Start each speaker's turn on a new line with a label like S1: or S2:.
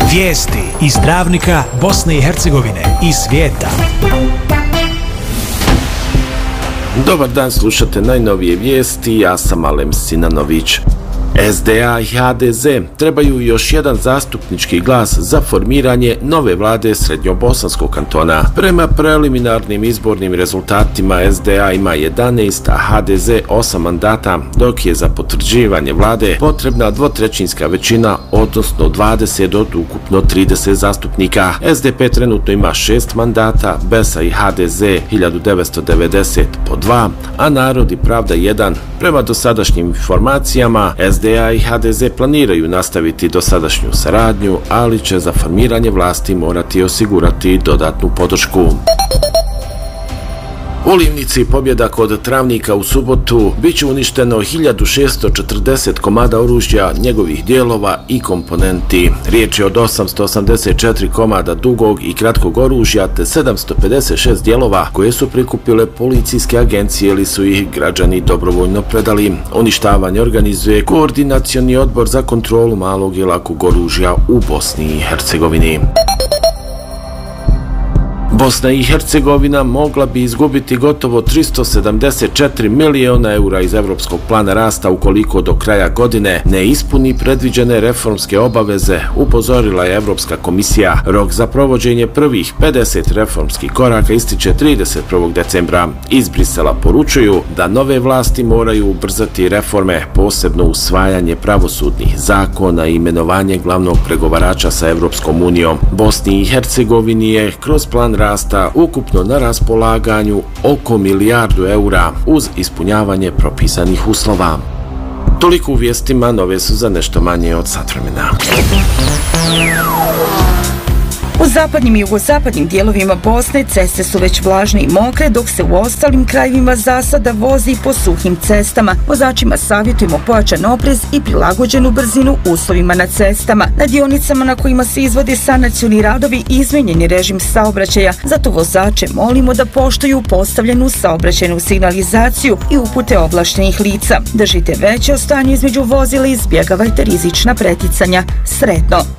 S1: Vijesti iz Travnika, Bosne i Hercegovine i svijeta.
S2: Dobar dan, slušate najnovije vijesti, ja sam Alem Sinanović. SDA i HDZ trebaju još jedan zastupnički glas za formiranje nove vlade Srednjobosanskog kantona. Prema preliminarnim izbornim rezultatima SDA ima 11, a HDZ 8 mandata, dok je za potvrđivanje vlade potrebna dvotrećinska većina, odnosno 20 od ukupno 30 zastupnika. SDP trenutno ima 6 mandata, BESA i HDZ 1990 po 2, a Narod i Pravda 1. Prema dosadašnjim informacijama, SDA i HDZ planiraju nastaviti dosadašnju saradnju, ali će za formiranje vlasti morati osigurati dodatnu podršku. U Livnici pobjeda kod Travnika u subotu biće uništeno 1640 komada oružja, njegovih dijelova i komponenti. Riječ je od 884 komada dugog i kratkog oružja te 756 dijelova koje su prikupile policijske agencije ili su ih građani dobrovoljno predali. Uništavanje organizuje Koordinacioni odbor za kontrolu malog i lakog oružja u Bosni i Hercegovini. Bosna i Hercegovina mogla bi izgubiti gotovo 374 miliona eura iz Evropskog plana rasta ukoliko do kraja godine ne ispuni predviđene reformske obaveze, upozorila je Evropska komisija. Rok za provođenje prvih 50 reformskih koraka ističe 31. decembra. Iz Brisela poručuju da nove vlasti moraju ubrzati reforme, posebno usvajanje pravosudnih zakona i imenovanje glavnog pregovarača sa Evropskom unijom. Bosni i Hercegovini je kroz plan rasta ukupno na raspolaganju oko milijardu eura uz ispunjavanje propisanih uslova. Toliko u vijestima, nove su za nešto manje od sat vremena.
S3: U zapadnim i jugozapadnim dijelovima Bosne ceste su već vlažne i mokre, dok se u ostalim krajevima zasada vozi po suhim cestama. Vozačima savjetujemo pojačan oprez i prilagođenu brzinu uslovima na cestama. Na dionicama na kojima se izvode sanacioni radovi izmenjen je režim saobraćaja, zato vozače molimo da poštuju postavljenu saobraćajnu signalizaciju i upute ovlaštenih lica. Držite veće o stanju između vozila i izbjegavajte rizična preticanja. Sretno!